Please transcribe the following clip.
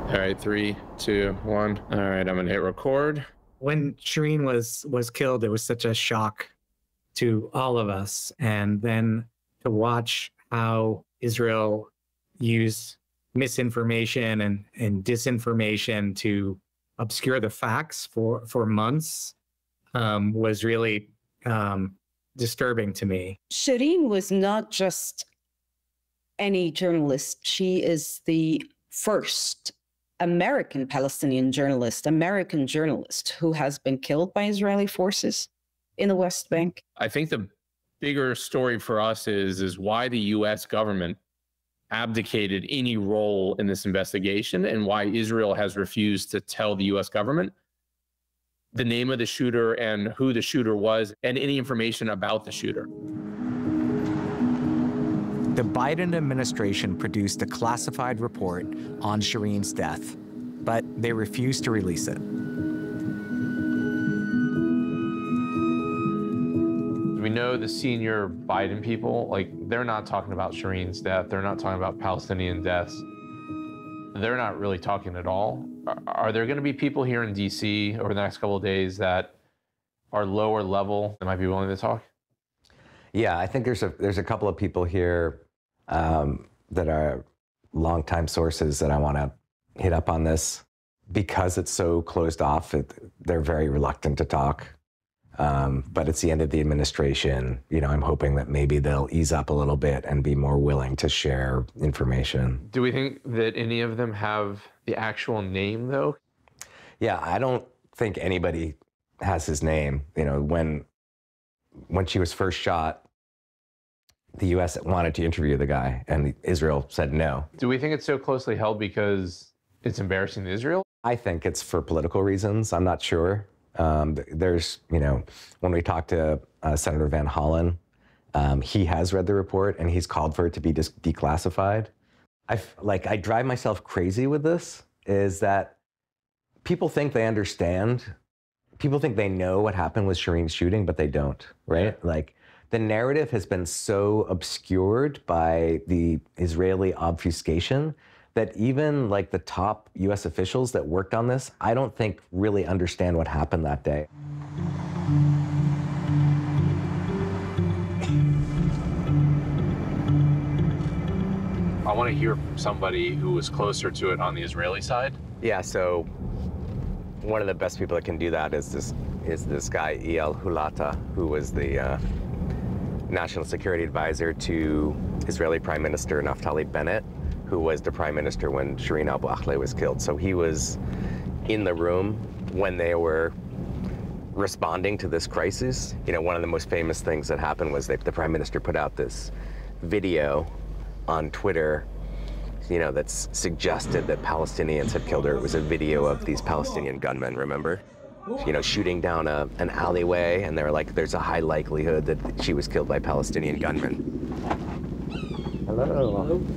All right, 3, 2, 1. All right, I'm gonna hit record. When Shireen was killed, it was such a shock to all of us. And then to watch how Israel used misinformation and disinformation to obscure the facts for months was really disturbing to me. Shireen was not just any journalist. She is the first American Palestinian journalist, American journalist who has been killed by Israeli forces in the West Bank. I think the bigger story for us is why the U.S. government abdicated any role in this investigation and why Israel has refused to tell the U.S. government the name of the shooter and who the shooter was and any information about the shooter. The Biden administration produced a classified report on Shireen's death, but they refused to release it. We know the senior Biden people, they're not talking about Shireen's death. They're not talking about Palestinian deaths. They're not really talking at all. Are there going to be people here in D.C. over the next couple of days that are lower level that might be willing to talk? Yeah, I think there's a couple of people here that are longtime sources that I want to hit up on this. Because it's so closed off, they're very reluctant to talk. But it's the end of the administration. I'm hoping that maybe they'll ease up a little bit and be more willing to share information. Do we think that any of them have the actual name, though? Yeah, I don't think anybody has his name. When she was first shot, the U.S. wanted to interview the guy, and Israel said no. Do we think it's so closely held because it's embarrassing to Israel? I think it's for political reasons. I'm not sure. There's, when we talked to Senator Van Hollen, he has read the report and he's called for it to be declassified. I drive myself crazy with this, is that people think they understand. People think they know what happened with Shireen's shooting, but they don't, right? Yeah. The narrative has been so obscured by the Israeli obfuscation that even the top U.S. officials that worked on this, I don't think really understand what happened that day. I want to hear from somebody who was closer to it on the Israeli side. Yeah, so one of the best people that can do that is this guy, Eyal Hulata, who was the national security advisor to Israeli Prime Minister Naftali Bennett, who was the prime minister when Shireen Abu Akleh was killed. So he was in the room when they were responding to this crisis. One of the most famous things that happened was the prime minister put out this video on Twitter, that's suggested that Palestinians had killed her. It was a video of these Palestinian gunmen, remember? Shooting down an alleyway, and they were like, there's a high likelihood that she was killed by Palestinian gunmen. Hello.